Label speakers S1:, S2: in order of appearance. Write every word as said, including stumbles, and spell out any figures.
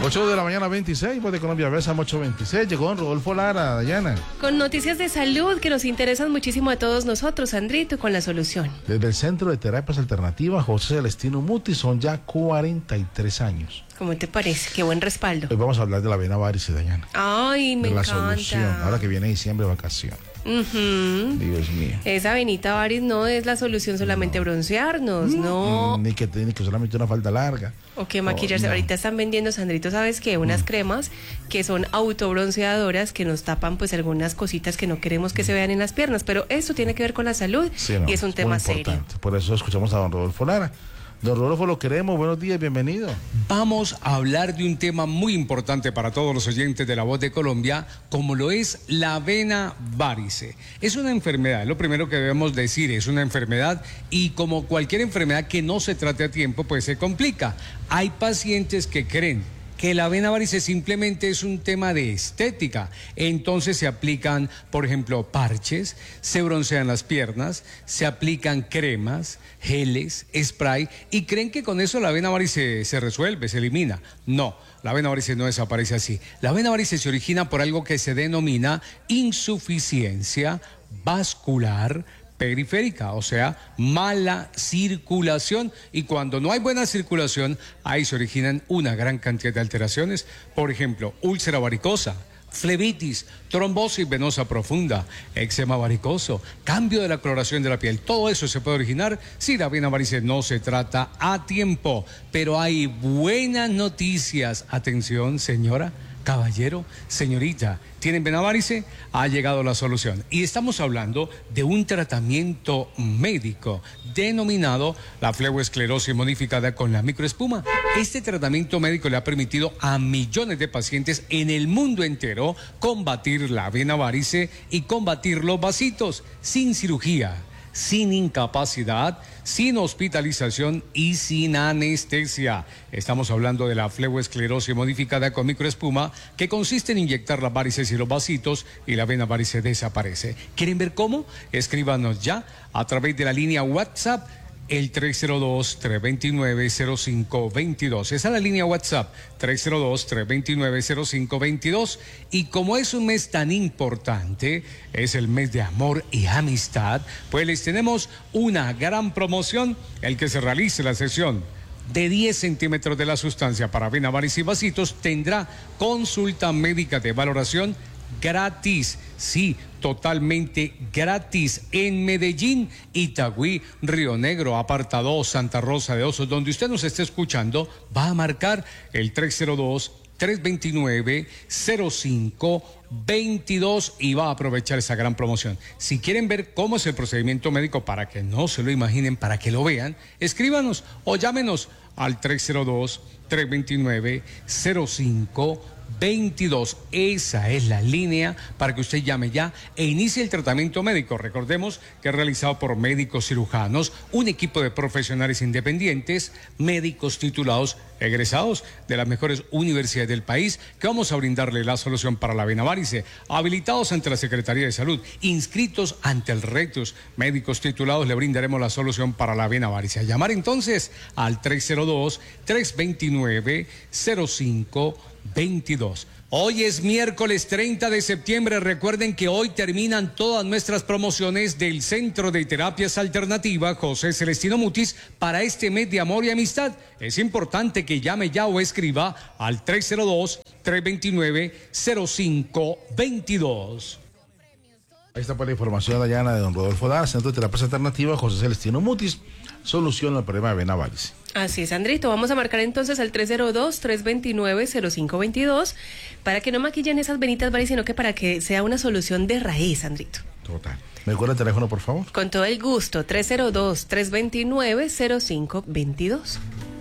S1: ocho de la mañana, veintiséis, pues de Colombia Bésame ocho veintiséis. Llegó don Rodolfo Lara, Dayana.
S2: Con noticias de salud que nos interesan muchísimo a todos nosotros, Sandrito, con la solución.
S1: Desde el Centro de Terapias Alternativas José Celestino Mutis, son ya cuarenta y tres años.
S2: ¿Cómo te parece? Qué buen respaldo.
S1: Hoy vamos a hablar de la vena varice, Dayana.
S2: Ay, me
S1: de la
S2: encanta.
S1: solución, ahora que viene diciembre, vacación.
S2: Uh-huh.
S1: Dios mío.
S2: Esa venita varis no es la solución solamente
S1: no.
S2: broncearnos,
S1: Mm,
S2: no.
S1: Ni que, ni que solamente una falda larga.
S2: O que maquillarse.
S1: Oh, no.
S2: Ahorita están vendiendo, Sandrito, ¿sabes qué? Unas mm. cremas que son autobronceadoras que nos tapan pues algunas cositas que no queremos que mm. se vean en las piernas, pero eso tiene que ver con la salud sí, no, y es un tema serio.
S1: Por eso escuchamos a don Rodolfo Lara. Don Rodolfo, lo queremos, buenos días, bienvenido.
S3: Vamos a hablar de un tema muy importante para todos los oyentes de La Voz de Colombia, como lo es la vena varice. Es una enfermedad, lo primero que debemos decir, es una enfermedad y como cualquier enfermedad que no se trate a tiempo, pues se complica. Hay pacientes que creen que la vena varice simplemente es un tema de estética. Entonces se aplican, por ejemplo, parches, se broncean las piernas, se aplican cremas, geles, spray, y creen que con eso la vena varice se resuelve, se elimina. No, la vena varice no desaparece así. La vena varice se origina por algo que se denomina insuficiencia vascular periférica, o sea, mala circulación, y cuando no hay buena circulación, ahí se originan una gran cantidad de alteraciones, por ejemplo, úlcera varicosa, flebitis, trombosis venosa profunda, eczema varicoso, cambio de la coloración de la piel. Todo eso se puede originar si la vena varice no se trata a tiempo. Pero hay buenas noticias. Atención, señora, caballero, señorita, ¿tienen vena varice? Ha llegado la solución. Y estamos hablando de un tratamiento médico denominado la fleboesclerosis modificada con la microespuma. Este tratamiento médico le ha permitido a millones de pacientes en el mundo entero combatir la vena varice y combatir los vasitos sin cirugía, sin incapacidad, sin hospitalización y sin anestesia. Estamos hablando de la fleboesclerosis modificada con microespuma, que consiste en inyectar las varices y los vasitos y la vena varice desaparece. ¿Quieren ver cómo? Escríbanos ya a través de la línea WhatsApp, el tres cero dos, tres dos nueve, cero cinco dos dos. Esa es la línea WhatsApp, tres cero dos, tres dos nueve, cero cinco dos dos. Y como es un mes tan importante, es el mes de amor y amistad, pues les tenemos una gran promoción. El que se realice la sesión de diez centímetros de la sustancia para vena varice y vasitos tendrá consulta médica de valoración gratis, sí, totalmente gratis en Medellín, Itagüí, Río Negro, Apartado, Santa Rosa de Osos, donde usted nos esté escuchando, va a marcar el tres cero dos, tres dos nueve, cero cinco dos dos y va a aprovechar esa gran promoción. Si quieren ver cómo es el procedimiento médico, para que no se lo imaginen, para que lo vean, escríbanos o llámenos al tres cero dos, tres dos nueve, cero cinco veintidós. Esa es la línea para que usted llame ya e inicie el tratamiento médico. Recordemos que es realizado por médicos cirujanos, un equipo de profesionales independientes, médicos titulados, egresados de las mejores universidades del país, que vamos a brindarle la solución para la vena varice, habilitados ante la Secretaría de Salud, inscritos ante el RECTUS, médicos titulados, le brindaremos la solución para la vena varice. A llamar entonces al tres cero dos, tres dos nueve, cero cinco veintidós. Hoy es miércoles treinta de septiembre. Recuerden que hoy terminan todas nuestras promociones del Centro de Terapias Alternativas José Celestino Mutis para este mes de amor y amistad. Es importante que llame ya o escriba al tres cero dos, tres dos nueve, cero cinco dos dos.
S1: Ahí está pues la información, Dayana, de don Rodolfo Lara, Centro de Terapias Alternativas José Celestino Mutis, solución al problema de vena varice.
S2: Así es, Andrito. Vamos a marcar entonces al tres cero dos, tres dos nueve, cero cinco dos dos para que no maquillen esas venitas varices, sino que para que sea una solución de raíz, Andrito.
S1: Total. ¿Me recuerda el teléfono, por favor?
S2: Con todo el gusto, tres cero dos, tres dos nueve, cero cinco dos dos.